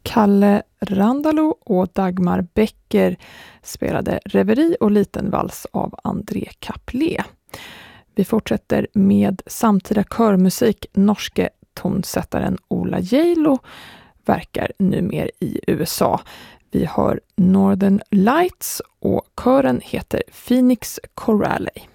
Kalle Randalo och Dagmar Becker spelade Reveri och liten vals av André Caplé. Vi fortsätter med samtida körmusik. Norske tonsättaren Ola Geilo verkar numera i USA. Vi har Northern Lights och kören heter Phoenix Chorale.